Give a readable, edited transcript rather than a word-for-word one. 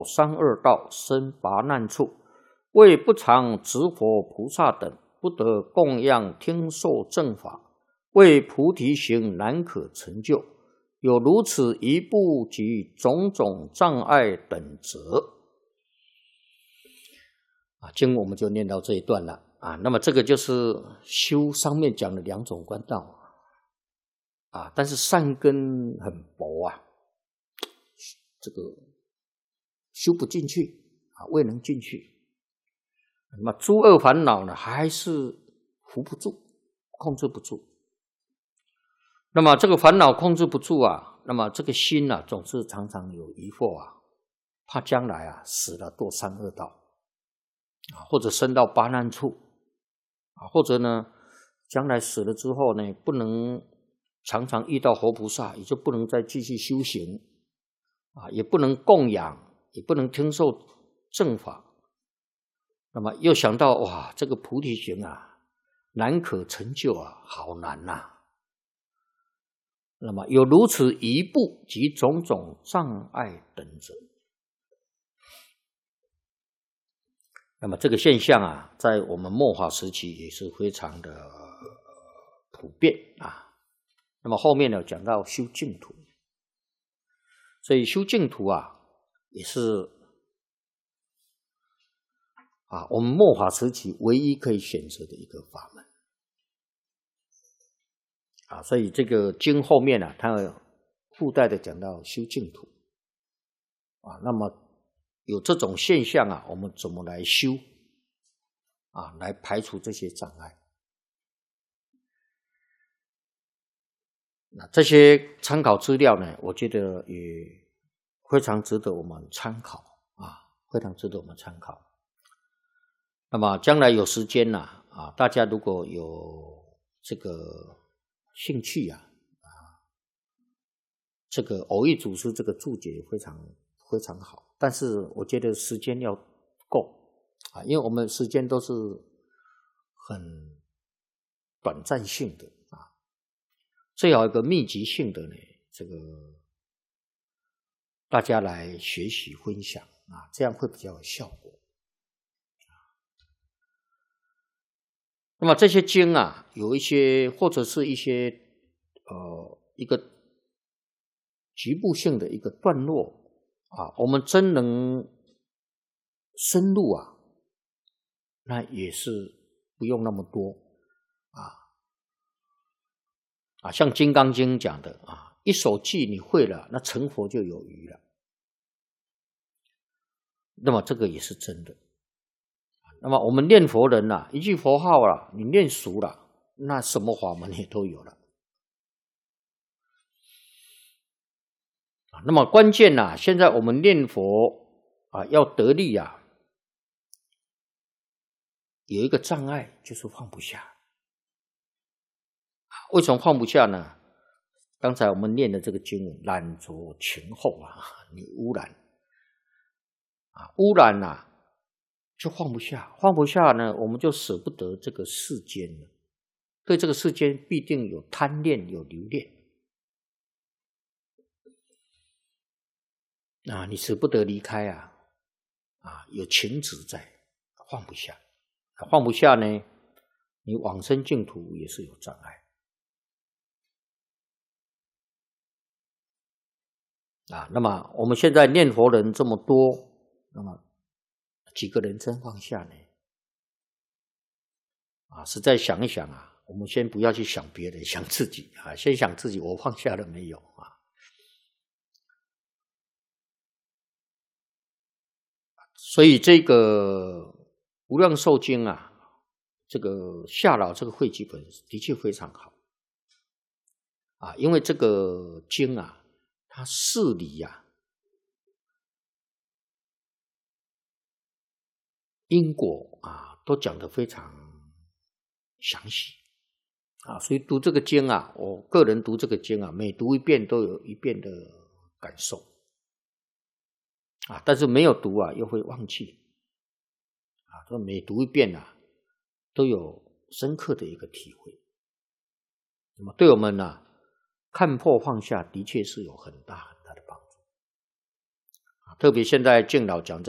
三恶道，生拔难处，为不常执佛菩萨等，不得供养听受正法，为菩提行难可成就。有如此一步及种种障碍等者。经我们就念到这一段了那么这个就是修上面讲的2种观道但是善根很薄这个修不进去未能进去。那么诸恶烦恼呢，还是扶不住，控制不住。那么这个烦恼控制不住那么这个心总是常常有疑惑怕将来死了堕三恶道或者生到八难处或者呢将来死了之后呢，不能常常遇到佛菩萨，也就不能再继续修行也不能供养，也不能听受正法。那么又想到哇，这个菩提行难可成就好难那么有如此一步及种种障碍等者。那么这个现象在我们末法时期也是非常的普遍那么后面呢讲到修净土，所以修净土也是我们末法时期唯一可以选择的一个法门所以这个经后面它附带的讲到修净土那么有这种现象我们怎么来修来排除这些障碍。那这些参考资料呢，我觉得也非常值得我们参考非常值得我们参考。那么将来有时间大家如果有这个兴趣这个偶益祖师这个注解非常非常好，但是我觉得时间要够因为我们时间都是很短暂性的最好一个密集性的呢，这个大家来学习分享这样会比较有效果。那么这些经有一些或者是一些一个局部性的一个段落我们真能深入那也是不用那么多像《金刚经》讲的一首偈你会了，那成佛就有余了。那么这个也是真的。那么我们念佛人一句佛号你念熟了，那什么法门也都有了。那么关键现在我们念佛要得力有一个障碍，就是放不下。为什么放不下呢？刚才我们念的这个经文，染着情后你污染污染就放不下，放不下呢，我们就舍不得这个世间了。对这个世间必定有贪恋，有留恋你舍不得离开有情执在，放不下。放不下呢，你往生净土也是有障碍那么我们现在念佛人这么多，那么几个人真放下呢？实在想一想我们先不要去想别人，想自己先想自己，我放下了没有所以这个无量寿经这个夏老这个汇集本的确非常好因为这个经它事理因果都讲得非常详细所以读这个经我个人读这个经每读一遍都有一遍的感受但是没有读又会忘记所以每读一遍都有深刻的一个体会。那么对我们看破放下的确是有很大很大的帮助特别现在敬老讲